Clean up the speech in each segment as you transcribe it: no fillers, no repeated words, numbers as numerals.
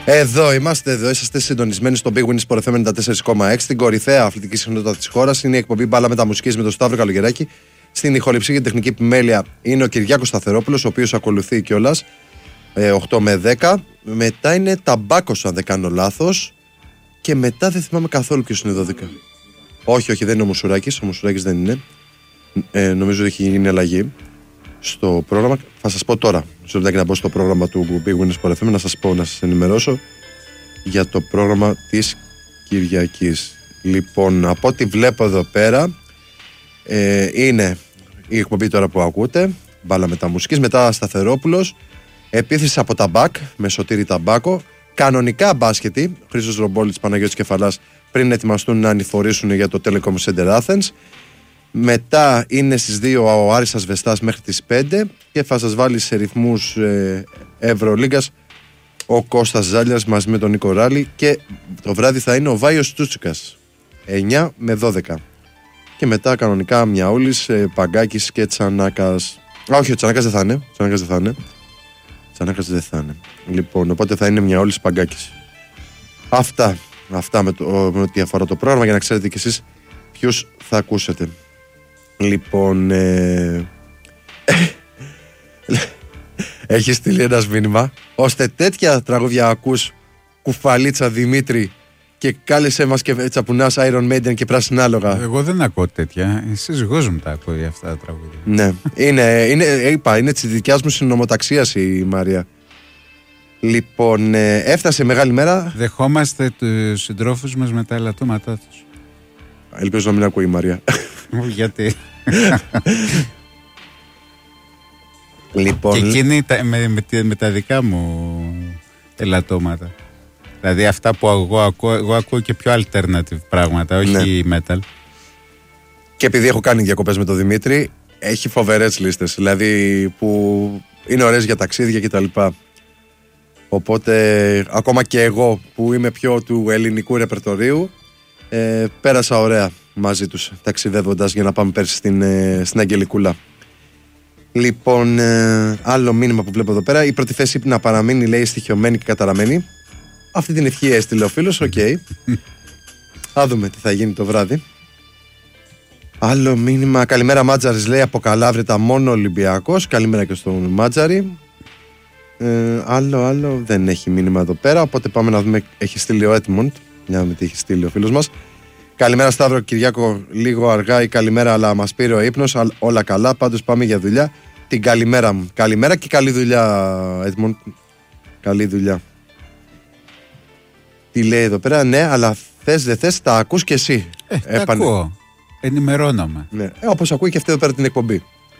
Εδώ είσαστε συντονισμένοι στο Big Win Sport FM 94,6, την κορυφαία αθλητική συχνότητα της χώρας. Είναι η εκπομπή Μπάλα Μεταμουσικής με τον Σταύρο Καλογεράκη. Στην ηχοληψία και τεχνική επιμέλεια είναι ο Κυριάκος Σταθερόπουλος, ο οποίος ακολουθεί κιόλας 8 με 10. Μετά είναι Ταμπάκος, αν δεν κάνω λάθος. Και μετά δεν θυμάμαι καθόλου ποιος είναι 12. Όχι, δεν είναι ο Μουσουράκης. Ο Μουσουράκης δεν είναι. Νομίζω ότι έχει γίνει αλλαγή στο πρόγραμμα. Θα σας πω τώρα. Σε λεπτάκι να μπω στο πρόγραμμα του Big Win Sport FM, να σας ενημερώσω για το πρόγραμμα της Κυριακής. Λοιπόν, από ό,τι βλέπω εδώ πέρα, είναι η εκπομπή τώρα που ακούτε, Μπάλα Μεταμουσικής, μετά Σταθερόπουλος, επίθεση από Ταμπάκ με Σωτήρη Ταμπάκο, κανονικά μπάσκετη, Χρήστος Ρομπόλης, Παναγιώτης Κεφαλάς, πριν ετοιμαστούν να ανηφορήσουν για το Telecom Center Athens. Μετά είναι στις 2 ο Άρης Ασβεστάς μέχρι τις 5 και θα σας βάλει σε ρυθμούς Ευρωλίγκας ο Κώστας Ζάλιας μαζί με τον Νίκο Ράλη, και το βράδυ θα είναι ο Βάιος Τσούτσικας 9 με 12. Και μετά κανονικά Μιαούλης, Παγκάκης και Τσανάκας. Όχι, ο Τσανάκας δεν θα είναι. Τσανάκας δεν θα είναι. Λοιπόν, οπότε θα είναι Μιαούλης, Παγκάκης. Αυτά με ό,τι αφορά το πρόγραμμα, για να ξέρετε κι εσείς ποιους θα ακούσετε. Λοιπόν, έχει στείλει ένας μήνυμα, ώστε τέτοια τραγούδια ακούς, Κουφαλίτσα Δημήτρη, και κάλεσέ μας και τσαπουνάς Iron Maiden και Πράσινα Άλογα. Εγώ δεν ακούω τέτοια. Η σύζυγός μου τα ακούει αυτά τα τραγούδια. Ναι, είναι της δικιάς μου συνομοταξίας η Μαρία. Λοιπόν, έφτασε μεγάλη μέρα. Δεχόμαστε τους συντρόφους μας με τα ελαττώματά τους. Ελπίζω να μην ακούει η Μαρία. Γιατί? Λοιπόν, και εκείνη με τα δικά μου ελαττώματα. Δηλαδή αυτά που εγώ ακούω και πιο alternative πράγματα, όχι metal. Και επειδή έχω κάνει διακοπές με τον Δημήτρη, έχει φοβερές λίστες, δηλαδή που είναι ωραίες για ταξίδια κτλ. Οπότε ακόμα και εγώ που είμαι πιο του ελληνικού ρεπερτορίου, πέρασα ωραία μαζί τους ταξιδεύοντας για να πάμε πέρσι στην Αγγελικούλα. Λοιπόν, άλλο μήνυμα που βλέπω εδώ πέρα, η πρώτη θέση να παραμείνει, λέει, στοιχειωμένη και καταραμένη. Αυτή την ευχή έστειλε ο φίλος, οκ. Θα δούμε τι θα γίνει το βράδυ. Άλλο μήνυμα, καλημέρα Μάτζαρης, λέει, από Καλάβρητα μόνο Ολυμπιακός. Καλημέρα και στον Μάτζαρη. Άλλο δεν έχει μήνυμα εδώ πέρα, οπότε πάμε να δούμε. Έχει στείλει ο Έτμοντ, για να δούμε τι έχει στείλει ο φίλος μας. Καλημέρα Σταύρο, Κυριάκο, λίγο αργά η καλημέρα, αλλά μας πήρε ο ύπνος. Όλα καλά, πάντως πάμε για δουλειά. Την καλημέρα μου. Καλημέρα και καλή δουλειά, Έτμοντ. Καλή δουλειά. Τι λέει εδώ πέρα, ναι, αλλά θες δεν θες, τα ακούς και εσύ. Τα ακούω. Ενημερώνομαι. Ναι. Όπως ακούει και αυτή εδώ πέρα την εκπομπή.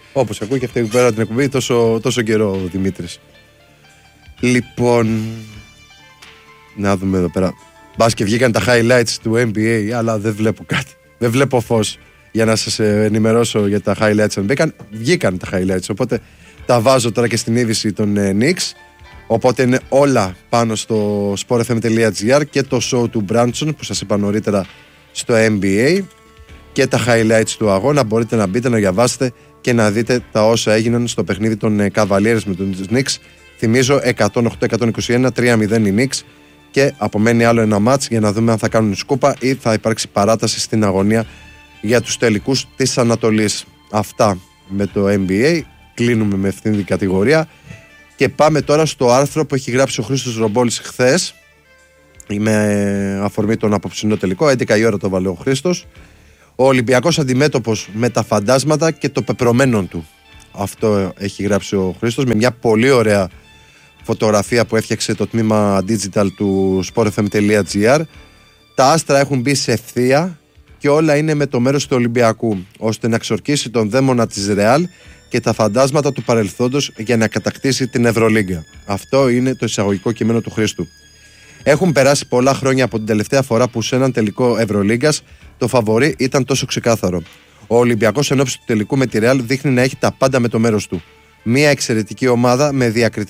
Τόσο καιρό ο Δημήτρης. Λοιπόν, να δούμε εδώ πέρα. Μπας και βγήκαν τα highlights του NBA, αλλά δεν βλέπω κάτι. Δεν βλέπω φως για να σας ενημερώσω για τα highlights. Βγήκαν τα highlights, οπότε τα βάζω τώρα και στην είδηση των Knicks. Οπότε είναι όλα πάνω στο sportfm.gr και το show του Branson που σας είπα νωρίτερα στο NBA και τα highlights του αγώνα. Μπορείτε να μπείτε, να διαβάσετε και να δείτε τα όσα έγιναν στο παιχνίδι των Cavaliers με τους Knicks. Θυμίζω 108-121, 3-0 οι Knicks, και απομένει άλλο ένα μάτς για να δούμε αν θα κάνουν σκούπα ή θα υπάρξει παράταση στην αγωνία για τους τελικούς της Ανατολής. Αυτά με το NBA. Κλείνουμε με αυτήν την κατηγορία και πάμε τώρα στο άρθρο που έχει γράψει ο Χρήστος Ρομπόλης χθες με αφορμή τον απόψινό τελικό. 11 η ώρα το βάλε ο Χρήστος. Ο Ολυμπιακός αντιμέτωπος με τα φαντάσματα και το πεπρωμένο του. Αυτό έχει γράψει ο Χρήστος με μια πολύ ωραία φωτογραφία που έφτιαξε το τμήμα digital του sportfm.gr. Τα άστρα έχουν μπει σε ευθεία και όλα είναι με το μέρος του Ολυμπιακού, ώστε να ξορκίσει τον δαίμονα της Ρεάλ και τα φαντάσματα του παρελθόντος για να κατακτήσει την Ευρωλίγκα. Αυτό είναι το εισαγωγικό κείμενο του Χρήστου. Έχουν περάσει πολλά χρόνια από την τελευταία φορά που σε έναν τελικό Ευρωλίγκας το φαβορί ήταν τόσο ξεκάθαρο. Ο Ολυμπιακός ενόψει του τελικού με τη Ρεάλ δείχνει να έχει τα πάντα με το μέρος του. Μια εξαιρετική ομάδα με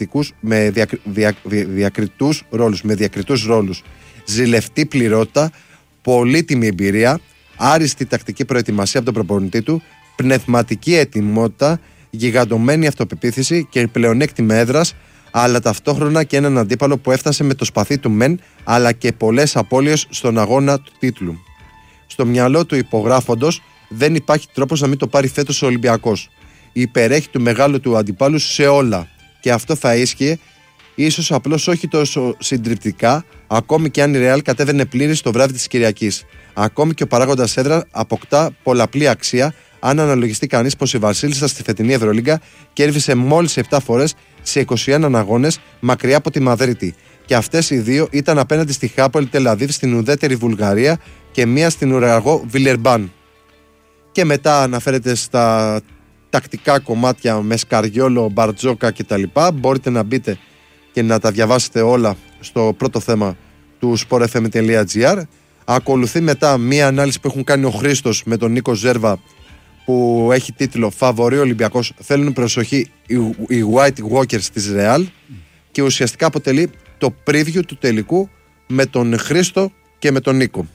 διακριτούς ρόλους. Ζηλευτή πληρότητα, πολύτιμη εμπειρία, άριστη τακτική προετοιμασία από τον προπονητή του, πνευματική ετοιμότητα, γιγαντωμένη αυτοπεποίθηση και πλεονέκτημα έδρας, αλλά ταυτόχρονα και έναν αντίπαλο που έφτασε με το σπαθί του μεν, αλλά και πολλές απώλειες στον αγώνα του τίτλου. Στο μυαλό του υπογράφοντος δεν υπάρχει τρόπος να μην το πάρει φέτος ο Ολυμπιακός. Υπερέχει του μεγάλου του αντιπάλου σε όλα. Και αυτό θα ίσχυε, ίσως απλώς όχι τόσο συντριπτικά, ακόμη και αν η Real κατέβαινε πλήρης το βράδυ της Κυριακής. Ακόμη και ο παράγοντας έδρα αποκτά πολλαπλή αξία, αν αναλογιστεί κανείς πως η Βασίλισσα στη φετινή Ευρωλίγκα κέρδισε μόλις 7 φορές σε 21 αγώνες μακριά από τη Μαδρίτη. Και αυτές οι δύο ήταν απέναντι στη Χάπολ Τελαβίβ στην ουδέτερη Βουλγαρία και μία στην ουραγό Βιλερμπάν. Και μετά αναφέρεται στα τακτικά κομμάτια με Σκαριόλο, Μπαρτζόκα κτλ. Μπορείτε να μπείτε και να τα διαβάσετε όλα στο πρώτο θέμα του sportfm.gr. Ακολουθεί μετά μία ανάλυση που έχουν κάνει ο Χρήστος με τον Νίκο Ζέρβα, που έχει τίτλο «Φαβορί Ολυμπιακός, θέλουν προσοχή οι White Walkers της Real», και ουσιαστικά αποτελεί το preview του με τον Χρήστο και με τον Νίκο.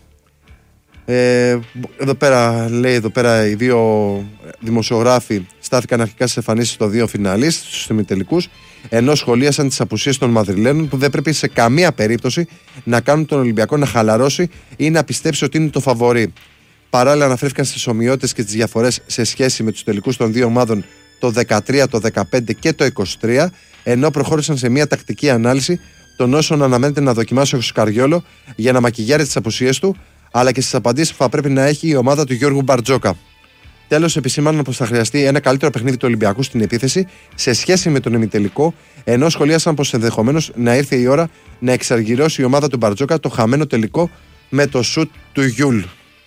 Εδώ πέρα οι δύο δημοσιογράφοι στάθηκαν αρχικά στις εμφανίσεις των δύο φιναλίστ στους ημιτελικούς, ενώ σχολίασαν τις απουσίες των Μαδριλένων που δεν πρέπει σε καμία περίπτωση να κάνουν τον Ολυμπιακό να χαλαρώσει ή να πιστέψει ότι είναι το φαβορί. Παράλληλα αναφέρθηκαν στις ομοιότητες και τις διαφορές σε σχέση με τους τελικούς των δύο ομάδων το 13, το 15 και το 23, ενώ προχώρησαν σε μια τακτική ανάλυση των όσων αναμένεται να δοκιμάσει ο Σκαριόλο για να μακιγιάρει τις απουσίες του, αλλά και στις απαντήσεις που θα πρέπει να έχει η ομάδα του Γιώργου Μπαρτζόκα. Τέλος, επισήμαναν πως θα χρειαστεί ένα καλύτερο παιχνίδι του Ολυμπιακού στην επίθεση σε σχέση με τον ημιτελικό, ενώ σχολίασαν πως ενδεχομένως να ήρθε η ώρα να εξαργυρώσει η ομάδα του Μπαρτζόκα το χαμένο τελικό με το σουτ του Γιούλ.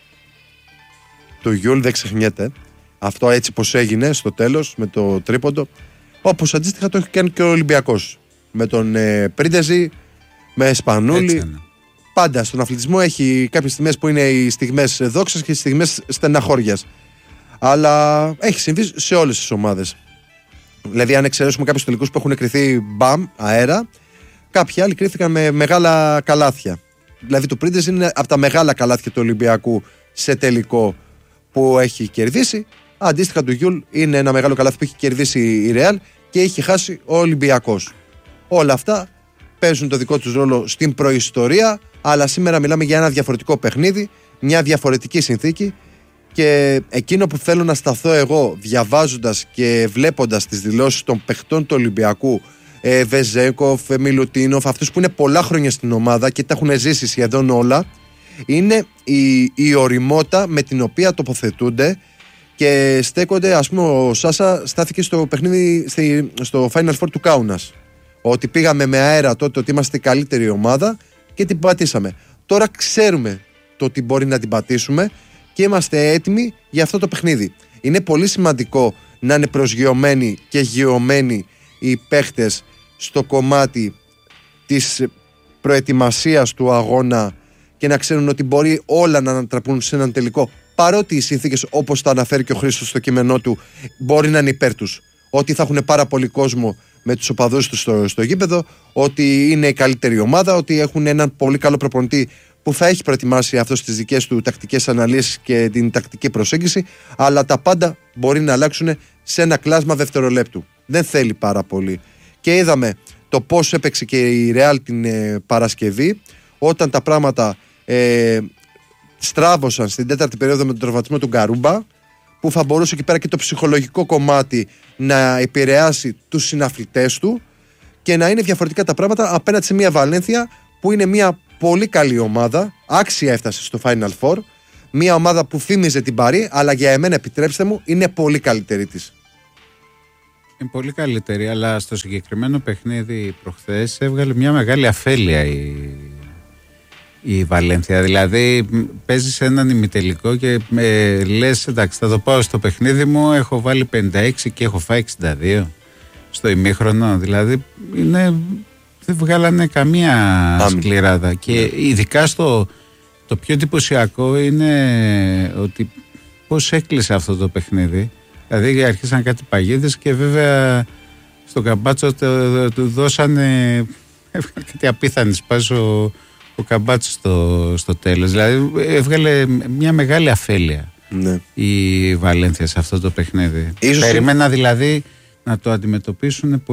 Του Γιούλ δεν ξεχνιέται. Αυτό έτσι πως έγινε στο τέλος με το τρίποντο, όπως αντίστοιχα το έχει κάνει και ο Ολυμπιακός. Με τον Πρίντεζη, με Σπανούλη. Πάντα στον αθλητισμό έχει κάποιες στιγμές που είναι οι στιγμές δόξας και οι στιγμές στεναχώριας. Αλλά έχει συμβεί σε όλες τις ομάδες. Δηλαδή, αν εξαιρέσουμε κάποιους τελικούς που έχουν κριθεί μπαμ, αέρα, κάποιοι άλλοι κρίθηκαν με μεγάλα καλάθια. Δηλαδή, το Πρίντεζη είναι από τα μεγάλα καλάθια του Ολυμπιακού σε τελικό που έχει κερδίσει. Αντίστοιχα, του Γιούλ είναι ένα μεγάλο καλάθι που έχει κερδίσει η Ρεάλ και έχει χάσει ο Ολυμπιακός. Όλα αυτά παίζουν το δικό τους ρόλο στην προϊστορία, αλλά σήμερα μιλάμε για ένα διαφορετικό παιχνίδι, μια διαφορετική συνθήκη, και εκείνο που θέλω να σταθώ εγώ διαβάζοντας και βλέποντας τις δηλώσεις των παιχτών του Ολυμπιακού, Βεζέκοφ, Μιλουτίνοφ, αυτούς που είναι πολλά χρόνια στην ομάδα και τα έχουν ζήσει σχεδόν όλα, είναι η ωριμότητα με την οποία τοποθετούνται και στέκονται. Ας πούμε, ο Σάσα στάθηκε στο παιχνίδι στο Final Four του Κάουνας, ότι πήγαμε με αέρα τότε ότι είμαστε η καλύτερη ομάδα και την πατήσαμε. Τώρα ξέρουμε το ότι μπορεί να την πατήσουμε και είμαστε έτοιμοι για αυτό το παιχνίδι. Είναι πολύ σημαντικό να είναι προσγειωμένοι και γειωμένοι οι παίχτες στο κομμάτι της προετοιμασίας του αγώνα και να ξέρουν ότι μπορεί όλα να ανατραπούν σε έναν τελικό, παρότι οι συνθήκες, όπως τα αναφέρει και ο Χρήστος στο κείμενό του, μπορεί να είναι υπέρ τους. Ότι θα έχουν πάρα πολύ κόσμο με τους οπαδούς τους στο γήπεδο, ότι είναι η καλύτερη ομάδα, ότι έχουν έναν πολύ καλό προπονητή που θα έχει προετοιμάσει αυτό στις δικές του τακτικές αναλύσεις και την τακτική προσέγγιση, αλλά τα πάντα μπορεί να αλλάξουν σε ένα κλάσμα δευτερολέπτου. Δεν θέλει πάρα πολύ. Και είδαμε το πώς έπαιξε και η Real την Παρασκευή, όταν τα πράγματα στράβωσαν στην τέταρτη περίοδο με τον τραυματισμό του Γκαρούμπα, που θα μπορούσε εκεί πέρα και το ψυχολογικό κομμάτι να επηρεάσει τους συναθλητές του και να είναι διαφορετικά τα πράγματα απέναντι σε μια Βαλένθια που είναι μια πολύ καλή ομάδα, άξια έφτασε στο Final Four, μια ομάδα που θύμιζε την Παρί, αλλά για εμένα, επιτρέψτε μου, είναι πολύ καλύτερη της. Είναι πολύ καλύτερη, αλλά στο συγκεκριμένο παιχνίδι προχθές έβγαλε μια μεγάλη αφέλεια η Βαλένθια. Δηλαδή παίζεις έναν ημιτελικό και λες, εντάξει, θα το πάω στο παιχνίδι μου, έχω βάλει 56 και έχω φάει 62 στο ημίχρονο. Δηλαδή δεν βγάλανε καμία σκληράδα. Και ειδικά το πιο εντυπωσιακό είναι ότι πώς έκλεισε αυτό το παιχνίδι. Δηλαδή αρχίσαν κάτι παγίδες και βέβαια στον Καμπάτσο του δώσανε κάτι απίθανη σπάση ο Καμπάτσο στο τέλος. Δηλαδή έβγαλε μια μεγάλη αφέλεια η Βαλένθια σε αυτό το παιχνίδι. Περίμενα δηλαδή να το αντιμετωπίσουν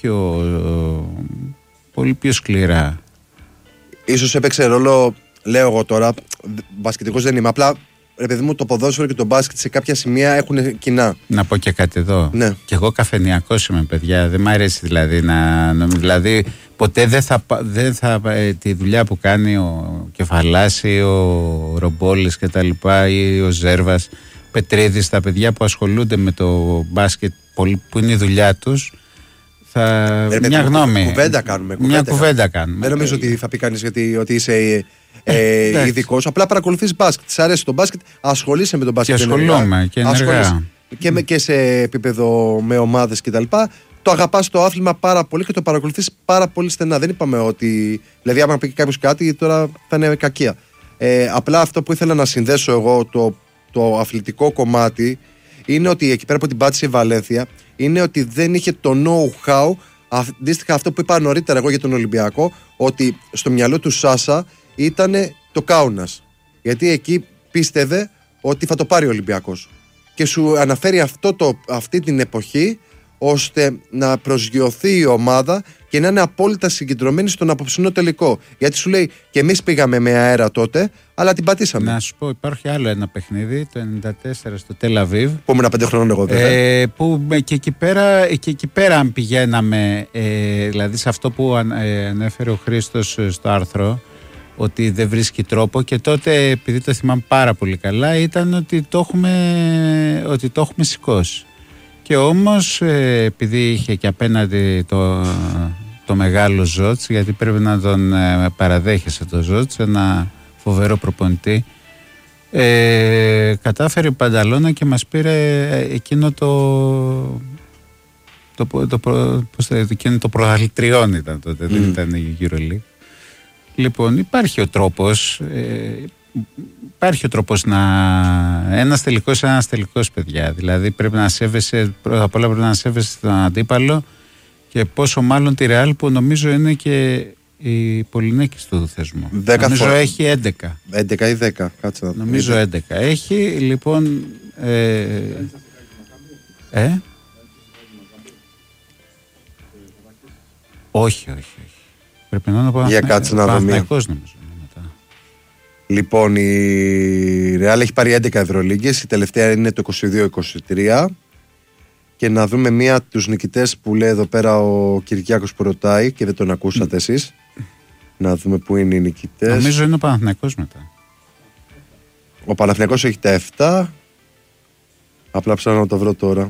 πολύ πιο σκληρά. Ίσως έπαιξε ρόλο, λέω εγώ τώρα, μπασκετικός δεν είμαι, απλά ρε παιδί μου, το ποδόσφαιρο και το μπάσκετ σε κάποια σημεία έχουν κοινά. Να πω και κάτι εδώ. Ναι. Και εγώ καφενειακός είμαι, παιδιά. Δεν μ' αρέσει δηλαδή δηλαδή ποτέ δεν θα τη δουλειά που κάνει ο Κεφαλάς ή ο Ρομπόλης και τα λοιπά, ή ο Ζέρβας, Πετρίδης, τα παιδιά που ασχολούνται με το μπάσκετ, που είναι η δουλειά τους, μια γνώμη. Μια κουβέντα κάνουμε. Δεν νομίζω ότι θα πει κανείς ότι είσαι ειδικός. Απλά παρακολουθείς μπάσκετ. Σ' αρέσει το μπάσκετ, ασχολείσαι με το μπάσκετ. Και ασχολούμαι και ενεργά. Και σε επίπεδο με ομάδες κτλ. Το αγαπάς το άθλημα πάρα πολύ και το παρακολουθείς πάρα πολύ στενά. Δεν είπαμε ότι. Δηλαδή, άμα πει κάποιος κάτι, τώρα θα είναι κακία. Απλά αυτό που ήθελα να συνδέσω εγώ, το αθλητικό κομμάτι, είναι ότι εκεί πέρα που την πάτησε η Βαλένθια, είναι ότι δεν είχε το know-how. Αντίστοιχα, αυτό που είπα νωρίτερα εγώ για τον Ολυμπιακό, ότι στο μυαλό του Σάσα ήταν το Κάουνας. Γιατί εκεί πίστευε ότι θα το πάρει ο Ολυμπιακός. Και σου αναφέρει αυτή την εποχή, ώστε να προσγειωθεί η ομάδα και να είναι απόλυτα συγκεντρωμένη στον απόψινό τελικό. Γιατί σου λέει, και εμείς πήγαμε με αέρα τότε, αλλά την πατήσαμε. Να σου πω, υπάρχει άλλο ένα παιχνίδι, το 94 στο Τελαβίβ. Που ήμουν 5 χρόνων εγώ, βέβαια. Που και εκεί πέρα αν πηγαίναμε, δηλαδή σε αυτό που ανέφερε ο Χρήστος στο άρθρο, ότι δεν βρίσκει τρόπο, και τότε, επειδή το θυμάμαι πάρα πολύ καλά, ήταν ότι το έχουμε σηκώσει. Και όμως, επειδή είχε και απέναντι το μεγάλο Ζότς, γιατί πρέπει να τον παραδέχεσαι το Ζότς, ένα φοβερό προπονητή, κατάφερε η Πανταλώνα και μας πήρε εκείνο το πρωταθλητριόν ήταν τότε, δεν ήταν η EuroLeague. Λοιπόν, υπάρχει ο τρόπος ένας τελικός, παιδιά. Δηλαδή πρέπει να σέβεσαι, πρώτα απ' όλα πρέπει να σέβεσαι τον αντίπαλο, και πόσο μάλλον τη Ρεάλ, που νομίζω είναι και η Πολυνέκης του θεσμού. Νομίζω έχει 11. 11 ή 10, κάτσε να δω. Νομίζω 11. Έχει, λοιπόν... Όχι. Πρέπει να είναι για κάτσε να δω μία. Λοιπόν, η Ρεάλ έχει πάρει 11 Ευρωλίγκες, η τελευταία είναι το 22-23. Και να δούμε μία τους νικητές που λέει εδώ πέρα ο Κυριάκος που ρωτάει και δεν τον ακούσατε εσείς. Να δούμε πού είναι οι νικητές. Νομίζω είναι ο Παναθηναϊκός μετά. Ο Παναθηναϊκός έχει τα 7. Απλά ψάχνω να το βρω τώρα.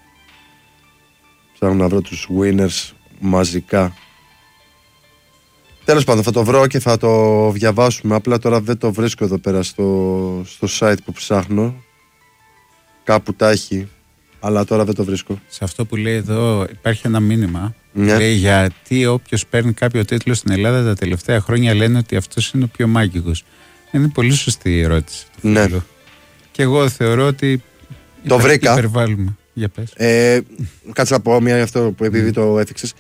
Ψάχνω να βρω τους winners μαζικά. Τέλος πάντων, θα το βρω και θα το διαβάσουμε. Απλά τώρα δεν το βρίσκω εδώ πέρα στο site που ψάχνω. Κάπου τα έχει, αλλά τώρα δεν το βρίσκω. Σε αυτό που λέει εδώ υπάρχει ένα μήνυμα. Λέει, γιατί όποιος παίρνει κάποιο τίτλο στην Ελλάδα τα τελευταία χρόνια λένε ότι αυτός είναι ο πιο μάγικος. Είναι πολύ σωστή η ερώτηση. Ναι. Και εγώ θεωρώ ότι το βρήκα. Υπερβάλλουμε. Για πες. Κάτσε να πω μια για αυτό που επειδή το έφυξες.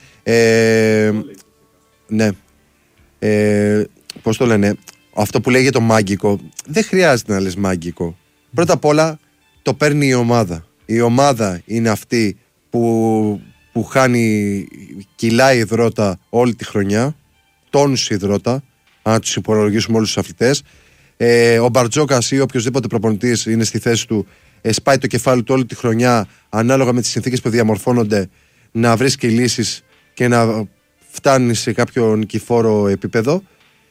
Ναι. Πώς το λένε, αυτό που λέγεται το μάγκικο, δεν χρειάζεται να λες μάγκικο. Πρώτα απ' όλα το παίρνει η ομάδα. Η ομάδα είναι αυτή που χάνει κιλά υδρότα όλη τη χρονιά, τόνους υδρότα, αν τους υπολογίσουμε όλους τους αθλητές. Ο Μπαρτζόκας ή οποιοδήποτε προπονητής είναι στη θέση του, σπάει το κεφάλι του όλη τη χρονιά, ανάλογα με τις συνθήκες που διαμορφώνονται, να βρίσκει λύσεις και να φτάνει σε κάποιο νικηφόρο επίπεδο.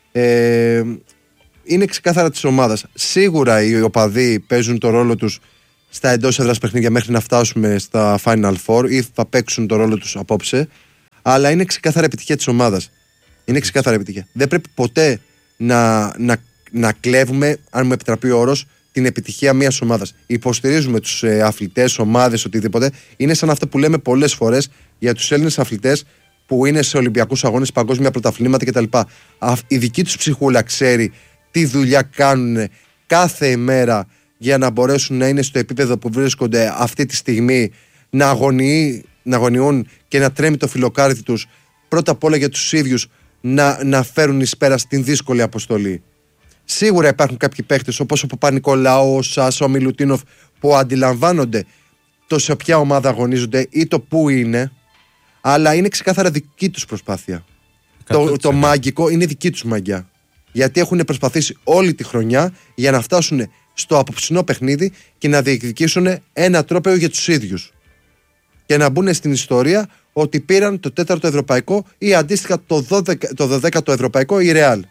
Είναι ξεκάθαρα της ομάδας. Σίγουρα οι οπαδοί παίζουν το ρόλο τους στα εντός έδρας παιχνίδια μέχρι να φτάσουμε στα Final Four, ή θα παίξουν το ρόλο τους απόψε, αλλά είναι ξεκάθαρα επιτυχία της ομάδας. Είναι ξεκάθαρα επιτυχία. Δεν πρέπει ποτέ να κλέβουμε, αν μου επιτραπεί ο όρος, την επιτυχία μιας ομάδας. Υποστηρίζουμε τους αθλητές, ομάδες, οτιδήποτε. Είναι σαν αυτό που λέμε πολλές φορές για τους Έλληνες αθλητές που είναι σε Ολυμπιακούς αγώνες, παγκόσμια πρωταθλήματα κτλ. Η δική τους ψυχούλα ξέρει τι δουλειά κάνουν κάθε ημέρα για να μπορέσουν να είναι στο επίπεδο που βρίσκονται αυτή τη στιγμή, να αγωνιούν και να τρέμει το φιλοκάρδι τους, πρώτα απ' όλα για τους ίδιους να φέρουν εις πέρα στην δύσκολη αποστολή. Σίγουρα υπάρχουν κάποιοι παίχτες όπως ο Παπα-Νικολάου, ο Σάσα, ο Μιλουτίνοφ, που αντιλαμβάνονται το σε ποια ομάδα αγωνίζονται ή το πού είναι, αλλά είναι ξεκάθαρα δική τους προσπάθεια. Το μαγικό είναι δική τους μαγιά. Γιατί έχουν προσπαθήσει όλη τη χρονιά για να φτάσουν στο απόψινό παιχνίδι και να διεκδικήσουν ένα τρόπαιο για τους ίδιους. Και να μπουν στην ιστορία ότι πήραν το 4ο ευρωπαϊκό ή αντίστοιχα το 12ο ευρωπαϊκό η Ρεάλ.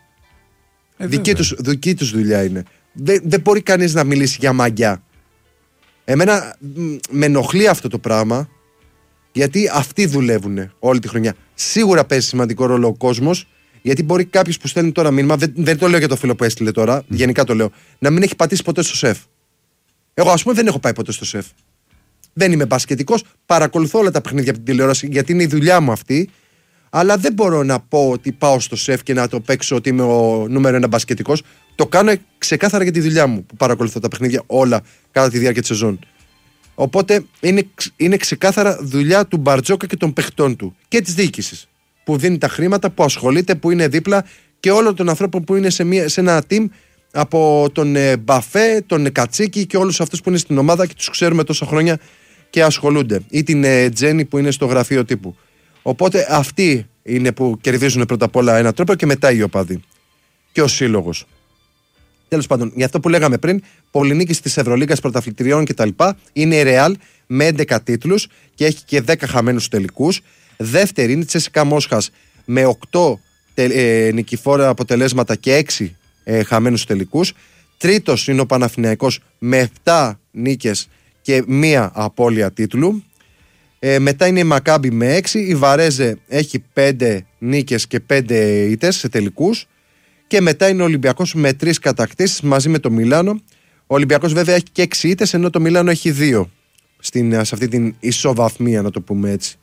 Δική τους δουλειά είναι. Δεν μπορεί κανείς να μιλήσει για μαγιά. Εμένα με ενοχλεί αυτό το πράγμα, γιατί αυτοί δουλεύουν όλη τη χρονιά. Σίγουρα παίζει σημαντικό ρόλο ο κόσμος, γιατί μπορεί κάποιος που στέλνει τώρα μήνυμα, δεν το λέω για το φίλο που έστειλε τώρα, γενικά το λέω, να μην έχει πατήσει ποτέ στο σεφ. Εγώ, ας πούμε, δεν έχω πάει ποτέ στο σεφ. Δεν είμαι μπασκετικός, παρακολουθώ όλα τα παιχνίδια από την τηλεόραση, γιατί είναι η δουλειά μου αυτή. Αλλά δεν μπορώ να πω ότι πάω στο σεφ και να το παίξω ότι είμαι ο νούμερο 1 μπασκετικός. Το κάνω ξεκάθαρα για τη δουλειά μου, που παρακολουθώ τα παιχνίδια όλα κατά τη διάρκεια της σεζόν. Οπότε είναι ξεκάθαρα δουλειά του Μπαρτζόκα και των παιχτών του και της διοίκησης, που δίνει τα χρήματα, που ασχολείται, που είναι δίπλα, και όλων των ανθρώπων που είναι σε ένα team, από τον Μπαφέ, τον Κατσίκη και όλους αυτούς που είναι στην ομάδα και τους ξέρουμε τόσα χρόνια και ασχολούνται. Ή την Τζέννη που είναι στο γραφείο τύπου. Οπότε αυτοί είναι που κερδίζουν πρώτα απ' όλα ένα τρόπο και μετά οι οπαδοί. Και ο σύλλογος. Τέλος πάντων, για αυτό που λέγαμε πριν, πολυνίκηση της Ευρωλίγκας, πρωταθλητριών κτλ. Είναι η Ρεάλ με 11 τίτλους και έχει και 10 χαμένους τελικούς. Δεύτερη είναι η Τσέσικα Μόσχας με 8 νικηφόρα αποτελέσματα και 6 χαμένους τελικούς. Τρίτος είναι ο Παναθηναϊκός με 7 νίκες και 1 απώλεια τίτλου. Μετά είναι η Μακάμπι με 6. Η Βαρέζε έχει 5 νίκες και 5 ήττες σε τελικούς. Και μετά είναι ο Ολυμπιακός με 3 κατακτήσεις μαζί με το Μιλάνο. Ο Ολυμπιακός βέβαια έχει και 6 ήττες, ενώ το Μιλάνο έχει 2 σε αυτή την ισοβαθμία, να το πούμε έτσι,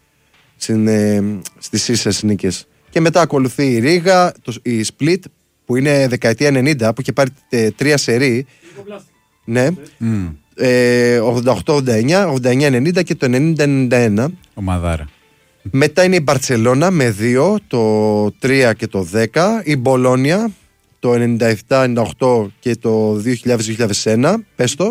στις ίσες νίκες. Και μετά ακολουθεί η Ρίγα, η Split που είναι δεκαετία 90, που είχε πάρει 3 σερί. Ναι. 88-89, 89-90 και το 90-91. Ομαδάρα. Μετά είναι η Μπαρτσελώνα με 2, το 3 και το 10. Η Μπολόνια το 97-98 και το 2000-2001. Πες το.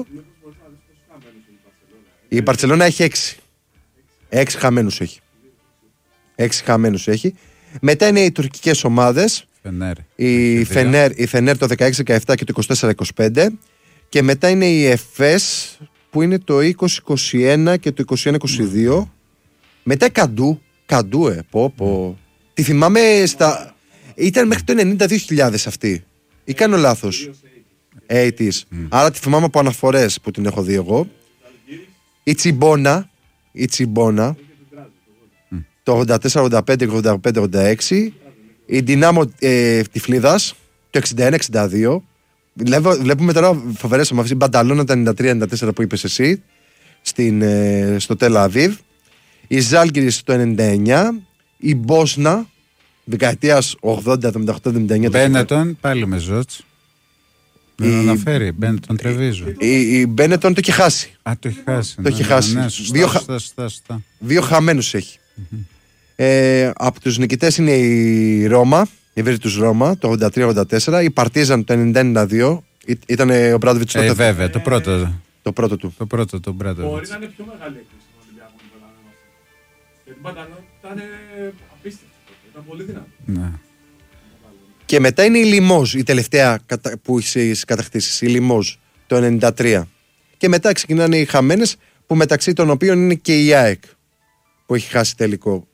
Η Μπαρτσελώνα έχει 6. 6 χαμένους έχει. 6 χαμένους έχει. Μετά είναι οι τουρκικές ομάδες. Η Φενέρ το 16-17 και το 24-25. Και μετά είναι η ΕΦΕΣ που είναι το 20-21 και το 21-22. Μετά η Καντού, Τη θυμάμαι ήταν μέχρι το 90-2000 αυτή. Ή κάνω λάθος? 80's. Άρα τη θυμάμαι από αναφορές που την έχω δει εγώ. Η Τσιμπόνα το 84-85 και 85-86. Η Ντινάμο Τυφλίδας το 61-62. Βλέπουμε τώρα φοβερές ομάδες. Η Μπανταλώνα τα 93-94 που είπες εσύ στο Τελ Αβίβ. Η Ζάλγκιρις το 99. Η Μπόσνα δεκαετίας 80-78-79. Μπένετον πάλι με Ζότς. Δεν αναφέρει. Μπένετον Τρεβίζο. Η Μπένετον το έχει χάσει. Το έχει χάσει. Το έχει χάσει. Ναι, σωστά. 2 χαμένους έχει. Από τους νικητές είναι η Ρώμα, η Βίρτους Ρώμα το 83-84. Η Παρτίζαν το 90-92. Ήταν ο Μπράντοβιτς τότε. Βέβαια, το πρώτο. Το πρώτο του. Το πρώτο του Μπράντοβιτς. Μπορεί να είναι πιο μεγάλη έκπληξη στον Ολυμπιακό που πέραμε. Γιατί Μπαντανό ήταν απίστευτο. Ήταν πολύ δυνατό. Ναι. Και μετά είναι η Λιμόζ, η τελευταία που έχει κατακτήσεις. Η Λιμόζ το 93. Και μετά ξεκινάνε οι χαμένες, που μεταξύ των οποίων είναι και η ΑΕΚ που έχει χάσει τελικό.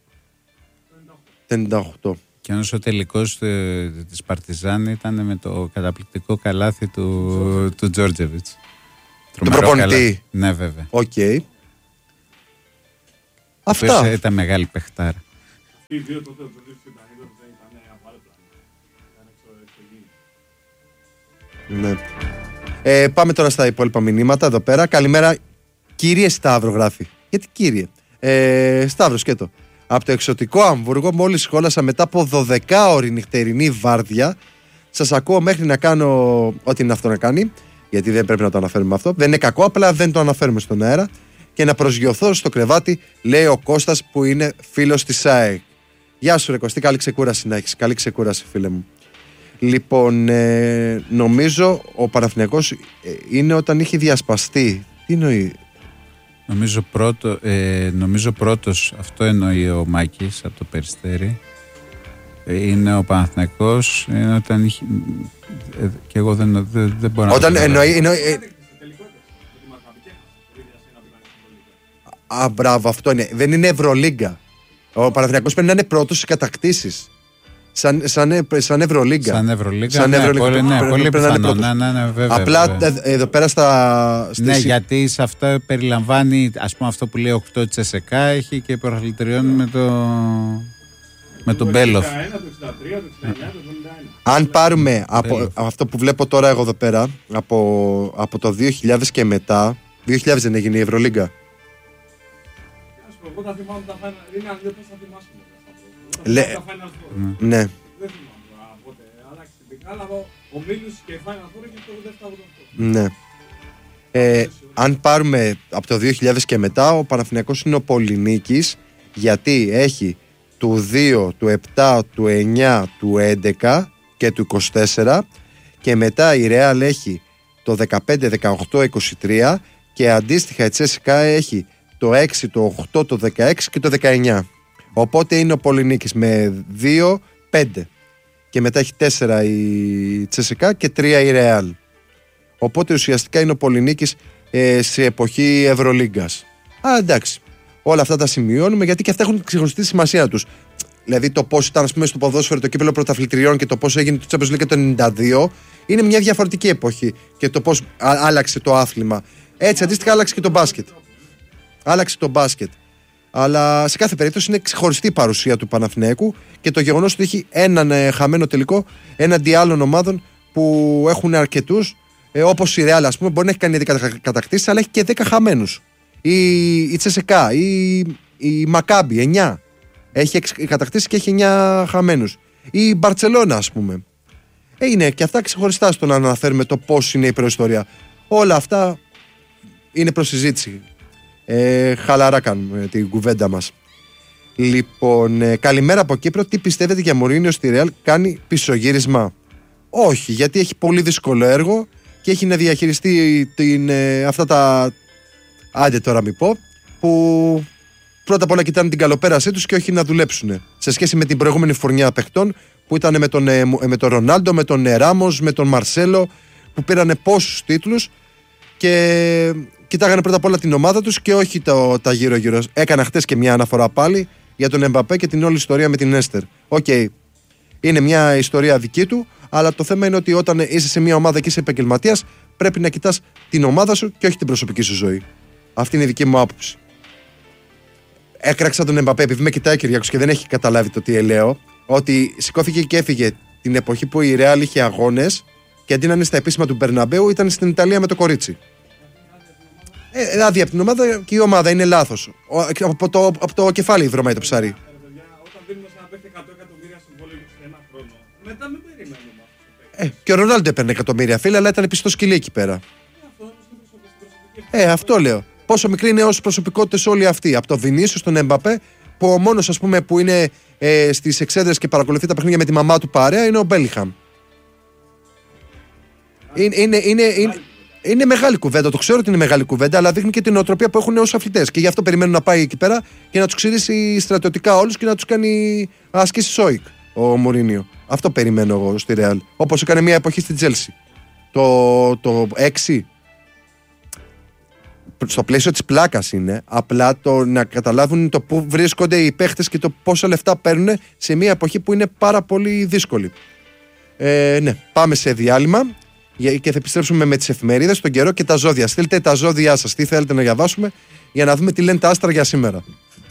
98. Και ένας ο τελικός της Παρτιζάν ήταν με το καταπληκτικό καλάθι του Τζόρτζεβιτς. Του προπονητή. Ναι, βέβαια. Οκ. Αυτά. Ήταν μεγάλη παιχτάρα. Αυτοί οι δύο τότε, το 2050, δεν ήταν από άλλο πλάνο. Ναι. Πάμε τώρα στα υπόλοιπα μηνύματα εδώ πέρα. Καλημέρα, κύριε Σταύρο, γράφει. Γιατί κύριε? Σταύρο, σκέτο. Από το εξωτικό Αμβούργο, μόλις σχόλασα μετά από 12ωρη νυχτερινή βάρδια. Σας ακούω μέχρι να κάνω ό,τι είναι αυτό να κάνει. Γιατί δεν πρέπει να το αναφέρουμε αυτό. Δεν είναι κακό, απλά δεν το αναφέρουμε στον αέρα. Και να προσγειωθώ στο κρεβάτι, λέει ο Κώστας που είναι φίλος της ΑΕΚ. Γεια σου, ρε Κωστή, καλή ξεκούραση να έχεις. Καλή ξεκούραση, φίλε μου. Λοιπόν, νομίζω ο Παναθηναϊκός είναι όταν είχε διασπαστεί. Τι εννοεί? Νομίζω πρώτος, αυτό εννοεί ο Μάκης από το Περιστέρι, είναι ο Παναθηναϊκός, είναι όταν είχε, και εγώ δεν μπορώ να... Όταν εννοεί... Μπράβο, αυτό είναι. Δεν είναι Ευρωλίγκα. Ο Παναθηναϊκός πρέπει να είναι πρώτος στις κατακτήσεις. Σαν Ευρωλίγκα. Πολύ πιθανό. Ναι, βέβαια. Απλά εδώ πέρα ναι, γιατί σε αυτό περιλαμβάνει, ας πούμε, αυτό που λέει 8 της ΕΣΕΚΑ, έχει και πρωταθλητριών με τον Μπέλοφ. Αν πάρουμε από αυτό που βλέπω τώρα εγώ εδώ πέρα, από το 2000 και μετά, 2000 δεν έγινε η Ευρωλίγκα. Εγώ τα θυμάμαι τα Final, είναι αλλιώς θα θυμάσαι. Ναι. Δεν θυμάμαι πότε άλλαξε την πικά, αλλά ο Μίλους και η Final Four έχει το 87-88. Ναι. Αν πάρουμε από το 2000 και μετά, ο Παναθηναϊκός είναι ο Πολυνίκης, γιατί έχει του 2, του 7, του 9, του 11 και του 24, και μετά η Real έχει το 15, 18, 23, και αντίστοιχα η CSKA έχει το 6, το 8, το 16 και το 19. Οπότε είναι ο Πολυνίκης με 2, 5. Και μετά έχει 4 η Τσεσικά και 3 η Ρεάλ. Οπότε ουσιαστικά είναι ο Πολυνίκης σε εποχή Ευρωλίγκας. Εντάξει. Όλα αυτά τα σημειώνουμε, γιατί και αυτά έχουν ξεχωριστεί τη σημασία τους. Δηλαδή το πώς ήταν, ας πούμε, στο ποδόσφαιρο το κύπελλο πρωταθλητριών και το πώς έγινε το Champions League το 92 είναι μια διαφορετική εποχή. Και το πώς άλλαξε το άθλημα. Έτσι αντίστοιχα άλλαξε και το μπάσκετ. Άλλαξε το μπάσκετ. Αλλά σε κάθε περίπτωση είναι ξεχωριστή η παρουσία του Παναθηναϊκού και το γεγονός ότι έχει έναν χαμένο τελικό έναντι άλλων ομάδων που έχουν αρκετούς, όπως η Real, ας πούμε, μπορεί να έχει κάνει 10 κατακτήσεις, αλλά έχει και 10 χαμένους. Η Τσεσεκά, η Μακάμπι, 9. Έχει 6 κατακτήσεις και έχει 9 χαμένους. Η Μπαρτσελώνα, ας πούμε. Είναι και αυτά ξεχωριστά στο να αναφέρουμε το πώς είναι η προϊστορία. Όλα αυτά είναι προς συζήτηση. Χαλαρά κάνουμε την κουβέντα μας. Λοιπόν, καλημέρα από Κύπρο. Τι πιστεύετε για Μουρίνιο στη Ρεάλ? Κάνει πισωγύρισμα? Όχι, γιατί έχει πολύ δύσκολο έργο και έχει να διαχειριστεί αυτά τα, άντε τώρα μη πω, που πρώτα απ' όλα κοιτάνε την καλοπέρασή τους και όχι να δουλέψουν. Σε σχέση με την προηγούμενη φουρνιά παιχτών που ήταν με τον Ρονάλντο, με τον Ράμος, με τον Μαρσέλο, που πήρανε πόσους τίτλους και κοιτάγανε πρώτα απ' όλα την ομάδα τους και όχι τα γύρω-γύρω. Έκανα χτες και μια αναφορά πάλι για τον Εμπαπέ και την όλη ιστορία με την Έστερ. Οκ, είναι μια ιστορία δική του, αλλά το θέμα είναι ότι όταν είσαι σε μια ομάδα και είσαι επαγγελματίας, πρέπει να κοιτάς την ομάδα σου και όχι την προσωπική σου ζωή. Αυτή είναι η δική μου άποψη. Έκραξα τον Εμπαπέ επειδή με κοιτάει ο Κυριάκος και δεν έχει καταλάβει το τι λέω, ότι σηκώθηκε και έφυγε την εποχή που η Ρεάλ είχε αγώνες και αντί να είναι στα επίσημα του Μπερναμπέου ήταν στην Ιταλία με το κορίτσι. Άδεια από την ομάδα και η ομάδα είναι λάθος. Από το κεφάλι δρομάει το ψάρι. Όταν δίνουμε σε ένα παίκτη 100 εκατομμύρια συμβόλαιο σε ένα χρόνο, μετά μην περιμένουμε. Και ο Ρονάλντο έπαιρνε εκατομμύρια, φίλε, αλλά ήταν πιστό σκυλί εκεί πέρα. Αυτό λέω. Πόσο μικρή είναι ως προσωπικότητες όλοι αυτοί. Από το Βινίσιους στον Εμπαπέ, που ο μόνος, ας πούμε, που είναι στις εξέδρες και παρακολουθεί τα παιχνίδια με τη μαμά του παρέα είναι ο Μπέλιχαμ. Είναι μεγάλη κουβέντα, το ξέρω ότι είναι μεγάλη κουβέντα, αλλά δείχνει και την νοοτροπία που έχουν ως αθλητές. Και γι' αυτό περιμένουν να πάει εκεί πέρα και να τους ξηρίσει στρατιωτικά όλους και να τους κάνει ασκήσει σόικ ο Μουρίνιο. Αυτό περιμένω εγώ στη Ρεάλ. Όπως έκανε μια εποχή στη Τζέλσι. Το 6. Στο πλαίσιο της πλάκας είναι. Απλά το να καταλάβουν το πού βρίσκονται οι παίχτες και το πόσα λεφτά παίρνουν σε μια εποχή που είναι πάρα πολύ δύσκολη. Ναι, πάμε σε διάλειμμα. Και θα επιστρέψουμε με τις εφημερίδες, τον καιρό και τα ζώδια. Στείλτε τα ζώδιά σας, τι θέλετε να διαβάσουμε, για να δούμε τι λένε τα άστρα για σήμερα.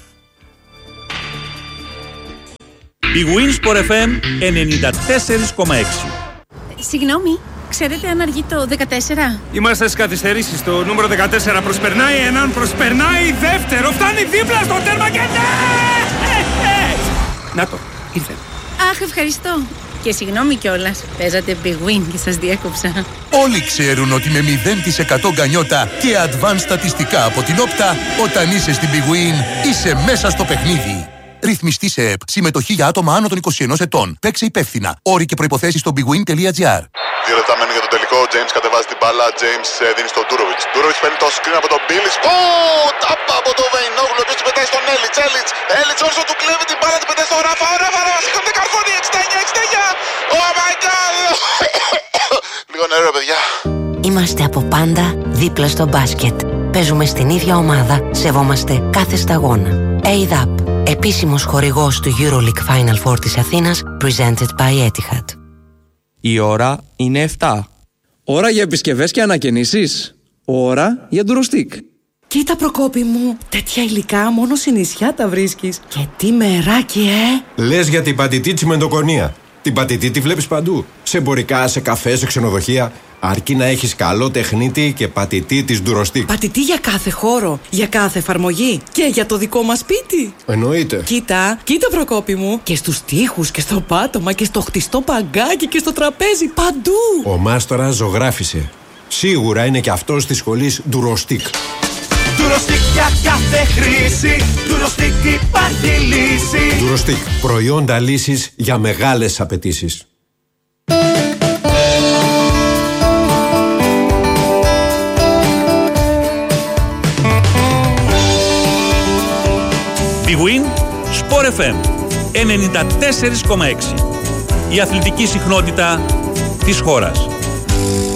Η Winsport FM 94,6. Συγγνώμη, ξέρετε αν αργεί το 14? Είμαστε στις καθυστερήσεις. Το νούμερο 14 προσπερνάει έναν, προσπερνάει δεύτερο, φτάνει δίπλα στο τέρμα και ναι! Να το, ήρθε. Αχ, ευχαριστώ. Και συγγνώμη κιόλας, παίζατε Big Win και σας διέκοψα. Όλοι ξέρουν ότι με 0% γκανιότα και advanced στατιστικά από την Όπτα, όταν είσαι στην Big Win, είσαι μέσα στο παιχνίδι. Ρυθμιστή σε ΕΠ. Συμμετοχή για άτομα άνω των 21 ετών. Παίξε υπεύθυνα. Όροι και προϋποθέσεις στο bigwin.gr. 2 λεπτά μένει για τον τελικό. επιθετικό. James κατεβάζει την μπάλα. James δίνει στον Ντούροβιτς. Ντούροβιτς παίρνει το screen από τον Μπίλιτς. Τάπα από τον Βεϊνόγλου, ο οποίος την πετάει στον Έλιτς. Έλιτς όσο του κλέβει την μπάλα, την πετάει στον Ράφα. Ο Ράφα σηκώνεται καρφώνει. 69. Oh my god. Λίγο νερό, παιδιά. Είμαστε από πάντα δίπλα στο μπάσκετ. Παίζουμε στην ίδια ομάδα, σεβόμαστε κάθε σταγόνα. ADAP, επίσημος χορηγός του EuroLeague Final Four της Αθήνας, presented by Etihad. Η ώρα είναι 7. Ώρα για επισκευές και ανακαινήσεις. Ώρα για ντουροστίκ. Κοίτα Προκόπη μου, τέτοια υλικά μόνο σε νησιά τα βρίσκεις. Και τι μεράκι, Λες για την πατητή τσιμεντοκονία. Την πατητή τη βλέπεις παντού. Σε εμπορικά, σε καφέ, σε ξενοδοχεία. Αρκεί να έχεις καλό τεχνίτη και πατητή της ντουροστίκ. Πατητή για κάθε χώρο, για κάθε εφαρμογή και για το δικό μας σπίτι. Εννοείται. Κοίτα Προκόπη μου, και στους τοίχους και στο πάτωμα και στο χτιστό παγκάκι και στο τραπέζι, παντού. Ο μάστορας ζωγράφισε. Σίγουρα είναι και αυτός της σχολής ντουροστίκ. Ντουροστίκ για κάθε χρήση. Ντουροστίκ υπάρχει λύση. Ντουροστίκ, προϊόντα λύσης για μεγάλες απαιτήσεις. Big Win Sport FM 94,6. Η αθλητική συχνότητα της χώρας.